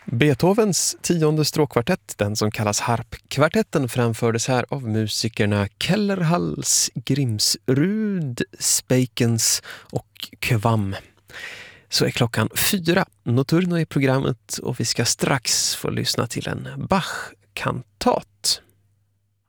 Beethovens 10:e stråkkvartett, den som kallas harpkvartetten, framfördes här av musikerna Kellerhals, Grimsrud, Speikens och Kvam. Så är klockan 4. Notturno i programmet och vi ska strax få lyssna till en Bach-kantat.